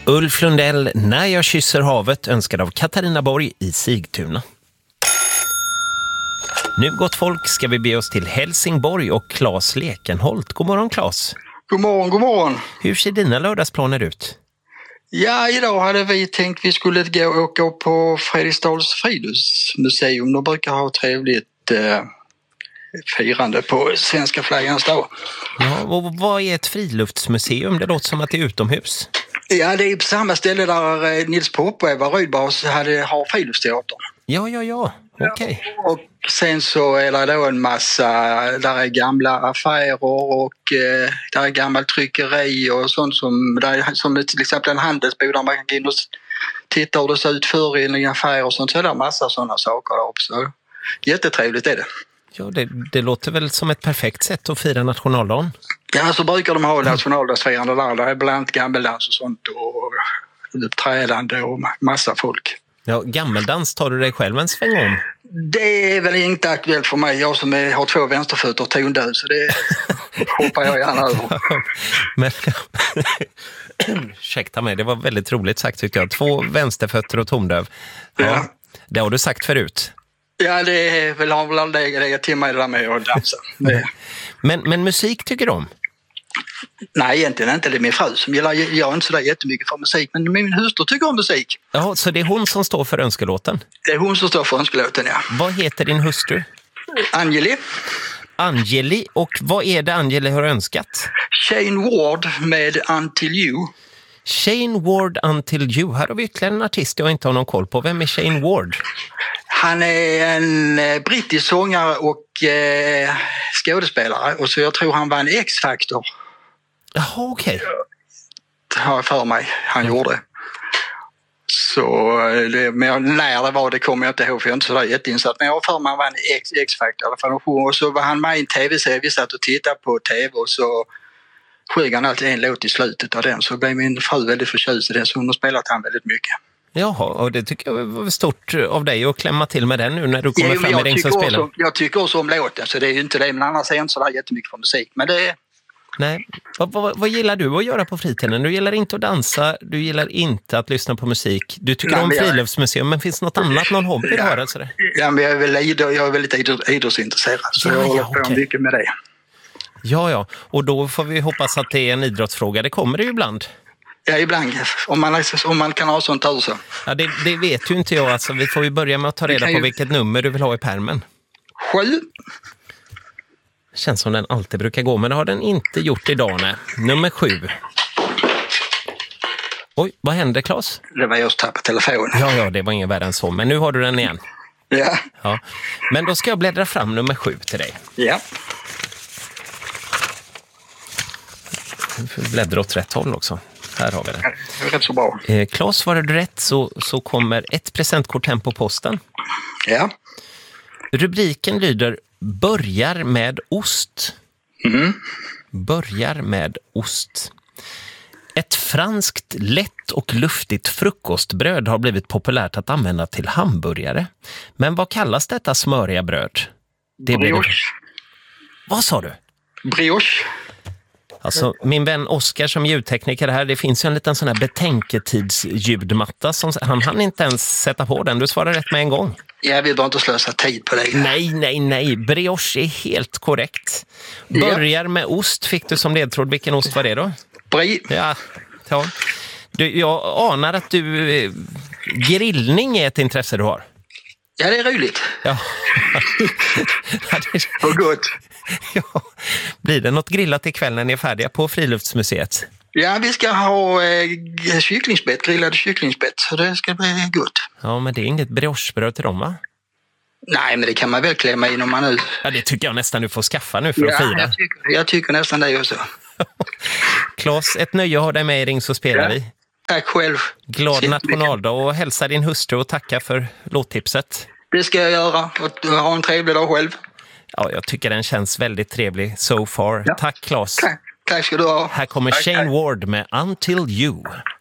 Ulf Lundell, När jag kysser havet, önskad av Katarina Borg i Sigtuna. Nu gott folk ska vi be oss till Helsingborg och Claes Lekenholt. God morgon Claes. God morgon, god morgon. Hur ser dina lördagsplaner ut? Ja, idag hade vi tänkt vi skulle åka på Fredriksdals friluftsmuseum. De brukar ha trevligt firande på svenska flaggans dag. Ja, och vad är ett friluftsmuseum? Det låter som att det är utomhus. Ja, det är på samma ställe där Nils Poppe och Eva Rydbas har friluftsteatern. Ja, okej. Och sen så är det då en massa, där är gamla affärer och där är gammal tryckeri och sånt som till exempel en handelsbod där man kan gå in och titta hur det ser ut förr i en affär och sånt. Så är det massa sådana saker där också. Jättetrevligt är det. Ja, det låter väl som ett perfekt sätt att fira nationaldagen. Ja, så brukar de ha nationaldagsfirande där. Det är bland annat gammeldans och sånt och uppträdande och massa folk. Ja, gammeldans tar du dig själv en sväng om? Det är väl inte aktuellt för mig. Jag som har 2 vänsterfötter och tondöv, så det hoppar jag gärna över. Men, ursäkta mig, det var väldigt roligt sagt tycker jag. 2 vänsterfötter och tondöv. Ja. Det har du sagt förut. Ja, det är väl har väl aldrig till mig det där med att dansa. Men musik tycker du om? Nej, egentligen inte. Det är min fru som gillar. Jag är inte så där jättemycket för musik, men min hustru tycker om musik. Ja, så det är hon som står för önskelåten? Det är hon som står för önskelåten, ja. Vad heter din hustru? Angeli. Angeli, och vad är det Angeli har önskat? Shane Ward med Until You. Shane Ward, Until You. Här har vi ytterligare en artist jag inte har någon koll på. Vem är Shane Ward? Han är en brittisk sångare och skådespelare. Och så jag tror han var en X-Factor. Jaha, okej. Har jag för mig. Han gjorde. Så men när det var det kommer jag inte ihåg för jag är inte så där jätteinsatt. Men jag har för mig han var en X-Factor i alla fall. Och så var han med i en tv-serie. Vi satt och tittade på tv och så sjöng han alltid en låt i slutet av den. Så blev min fru väldigt förtjust i den så hon har spelat han väldigt mycket. Jaha, och det tycker jag var stort av dig att klämma till med den nu när du kommer fram med den som spelar. Jag tycker också om låten så det är ju inte det, men annars är jag inte så där jättemycket för musik. Men det är... Nej, vad gillar du att göra på fritiden? Du gillar inte att dansa, du gillar inte att lyssna på musik. Du tycker om friluftsmuseum, men finns det något annat, någon hobby du har? Alltså det? Ja, men jag är väldigt idrottsintresserad så jag håller på mycket med det. Ja, och då får vi hoppas att det är en idrottsfråga. Det kommer det ju ibland. Ja, ibland. Om man kan ha sånt tur så. Ja, det vet ju inte jag. Alltså, vi får ju börja med att ta reda på vilket nummer du vill ha i pärmen. 7. Känns som den alltid brukar gå, men det har den inte gjort idag. Nej. Nummer 7. Oj, vad hände, Claes? Det var jag som tappade telefonen. Ja, det var ingen värre än så. Men nu har du den igen. Ja. Men då ska jag bläddra fram nummer 7 till dig. Ja. Bläddra åt rätt håll också. Här har vi den. Det är rätt så bra. Claes, svarar du rätt så kommer ett presentkort hem på posten. Ja. Rubriken lyder Börjar med ost. Börjar med ost. Ett franskt lätt och luftigt frukostbröd har blivit populärt att använda till hamburgare. Men vad kallas detta smöriga bröd? Brioche. Vad sa du? Brioche. Alltså, min vän Oskar som ljudtekniker här, det finns ju en liten sån här betänketidsljudmatta som han hann inte ens sätta på den. Du svarar rätt med en gång. Jag vill bara inte slösa tid på det. Nej. Brioche är helt korrekt. Börjar med ost fick du som ledtråd. Vilken ost var det då? Brie. Ja. Jag anar att grillning är ett intresse du har. Ja, det är roligt. Ja. Och gott. Ja. Blir det något grillat ikväll när ni är färdiga på Friluftsmuseet? Ja, vi ska ha kycklingspett, grillade kycklingspett, så det ska bli gott. Ja, men det är inget briochebröd till dem, va? Nej, men det kan man väl klämma in om man nu... Ja, det tycker jag nästan du får skaffa nu för att fira. Jag tycker nästan det också. Claes, ett nöje att ha dig med i Ring så spelar vi. Tack själv. Glad nationaldag och hälsa din hustru och tacka för låttipset. Det ska jag göra och ha en trevlig dag själv. Ja, jag tycker den känns väldigt trevlig so far. Ja. Tack, Claes. Tack ska du ha. Här kommer Shane Ward med Until You.